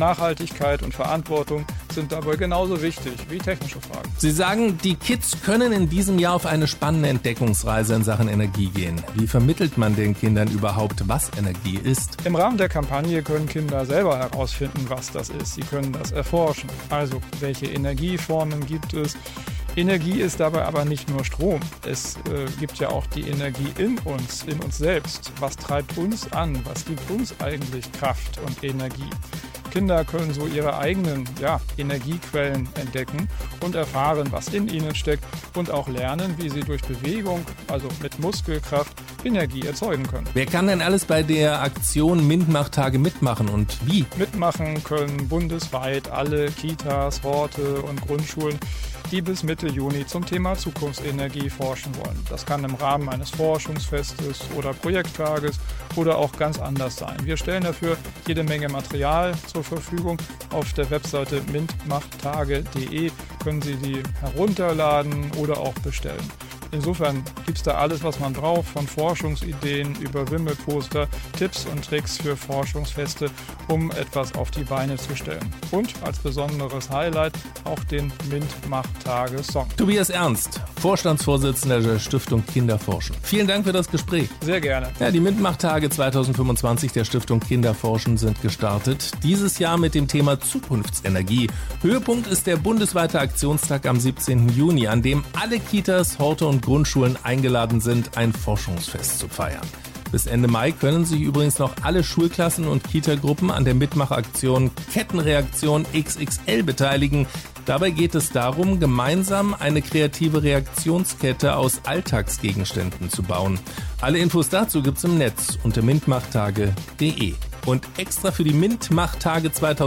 Nachhaltigkeit und Verantwortung sind dabei genauso wichtig wie technische Fragen. Sie sagen, die Kids können in diesem Jahr auf eine spannende Entdeckungsreise in Sachen Energie gehen. Wie vermittelt man den Kindern überhaupt, was Energie ist? Im Rahmen der Kampagne können Kinder selber herausfinden, was das ist. Sie können das erforschen. Also, welche Energieformen gibt es? Energie ist dabei aber nicht nur Strom. Es gibt ja auch die Energie in uns selbst. Was treibt uns an? Was gibt uns eigentlich Kraft und Energie? Kinder können so ihre eigenen Energiequellen entdecken und erfahren, was in ihnen steckt und auch lernen, wie sie durch Bewegung, also mit Muskelkraft, Energie erzeugen können. Wer kann denn alles bei der Aktion MINT-Macht-Tage mitmachen und wie? Mitmachen können bundesweit alle Kitas, Horte und Grundschulen, die bis Mitte Juni zum Thema Zukunftsenergie forschen wollen. Das kann im Rahmen eines Forschungsfestes oder Projekttages oder auch ganz anders sein. Wir stellen dafür jede Menge Material zur Verfügung. Auf der Webseite mintmachttage.de können Sie die herunterladen oder auch bestellen. Insofern gibt es da alles, was man braucht, von Forschungsideen über Wimmelposter, Tipps und Tricks für Forschungsfeste, um etwas auf die Beine zu stellen. Und als besonderes Highlight auch den MINT-Macht-Tage-Song. Tobias Ernst, Vorstandsvorsitzender der Stiftung Kinderforschen. Vielen Dank für das Gespräch. Sehr gerne. Ja, die MINT-Macht-Tage 2025 der Stiftung Kinderforschen sind gestartet. Dieses Jahr mit dem Thema Zukunftsenergie. Höhepunkt ist der bundesweite Aktionstag am 17. Juni, an dem alle Kitas, Horte und Grundschulen eingeladen sind, ein Forschungsfest zu feiern. Bis Ende Mai können sich übrigens noch alle Schulklassen und Kitagruppen an der Mitmachaktion Kettenreaktion XXL beteiligen. Dabei geht es darum, gemeinsam eine kreative Reaktionskette aus Alltagsgegenständen zu bauen. Alle Infos dazu gibt's im Netz unter mintmachttage.de. Und extra für die MINT-Macht-Tage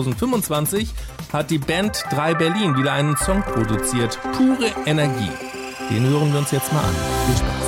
2025 hat die Band 3 Berlin wieder einen Song produziert. Pure Energie. Den hören wir uns jetzt mal an. Viel Spaß.